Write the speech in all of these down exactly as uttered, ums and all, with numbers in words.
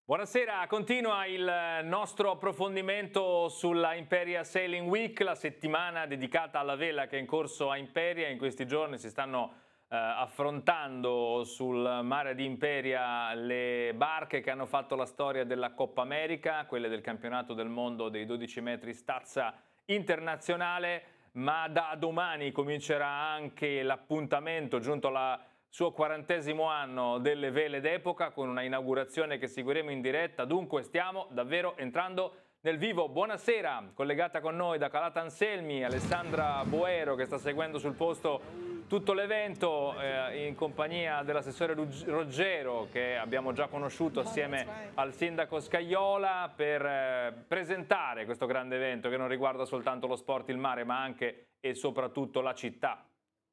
Buonasera, continua il nostro approfondimento sulla Imperia Sailing Week, la settimana dedicata alla vela che è in corso a Imperia. In questi giorni si stanno eh, affrontando sul mare di Imperia le barche che hanno fatto la storia della Coppa America, quelle del campionato del mondo dei dodici metri stazza internazionale, ma da domani comincerà anche l'appuntamento giunto alla suo quarantesimo anno delle vele d'epoca, con una inaugurazione che seguiremo in diretta. Dunque stiamo davvero entrando nel vivo. Buonasera, collegata con noi da Calattanselmi Alessandra Boero, che sta seguendo sul posto tutto l'evento eh, in compagnia dell'assessore Ruggero, che abbiamo già conosciuto assieme al sindaco Scajola, per eh, presentare questo grande evento che non riguarda soltanto lo sport, il mare, ma anche e soprattutto la città.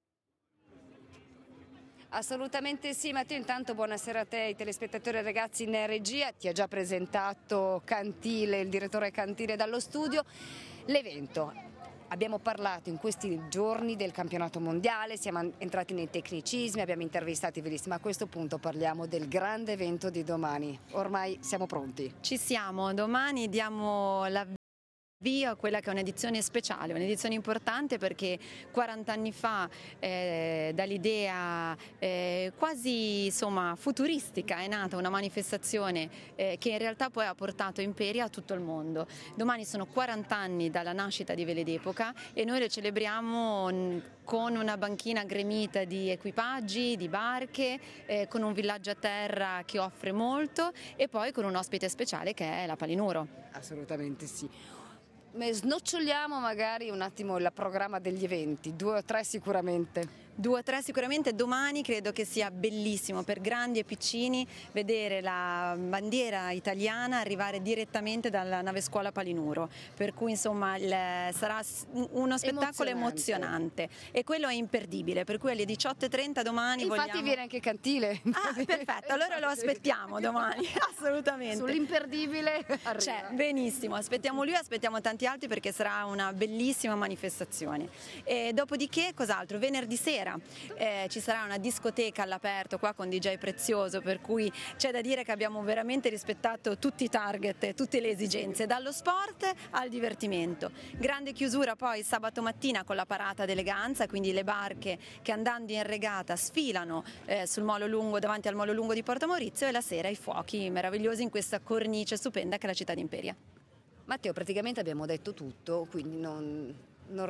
Assolutamente sì, Matteo. Intanto buonasera a te, ai telespettatori e ragazzi in regia. Ti ha già presentato Cantile, il direttore Cantile dallo studio. L'evento, abbiamo parlato in questi giorni del campionato mondiale, siamo entrati nei tecnicismi, abbiamo intervistato i velisti, ma a questo punto parliamo del grande evento di domani. Ormai siamo pronti? Ci siamo, domani diamo la via a quella che è un'edizione speciale, un'edizione importante perché quaranta anni fa eh, dall'idea eh, quasi insomma futuristica è nata una manifestazione eh, che in realtà poi ha portato Imperia a tutto il mondo. Domani sono quaranta anni dalla nascita di Vele d'Epoca e noi le celebriamo con una banchina gremita di equipaggi, di barche, eh, con un villaggio a terra che offre molto e poi con un ospite speciale che è la Palinuro. Assolutamente sì. Snoccioliamo magari un attimo il programma degli eventi, due o tre sicuramente. Due o tre sicuramente. Domani credo che sia bellissimo per grandi e piccini vedere la bandiera italiana arrivare direttamente dalla nave scuola Palinuro, per cui insomma il, sarà uno spettacolo emozionante. emozionante e quello è imperdibile, per cui alle diciotto e trenta domani infatti vogliamo... viene anche Cantile. Ah, perfetto, allora lo aspettiamo domani, assolutamente. Sull'imperdibile c'è, benissimo, aspettiamo lui, aspettiamo tanti altri perché sarà una bellissima manifestazione. E dopodiché cos'altro? Venerdì sera Eh, ci sarà una discoteca all'aperto qua con D J Prezioso, per cui c'è da dire che abbiamo veramente rispettato tutti i target e tutte le esigenze, dallo sport al divertimento. Grande chiusura poi sabato mattina con la parata d'eleganza, quindi le barche che andando in regata sfilano eh, sul molo lungo, davanti al molo lungo di Porto Maurizio, e la sera i fuochi meravigliosi in questa cornice stupenda che è la città di Imperia. Matteo, praticamente abbiamo detto tutto, quindi non...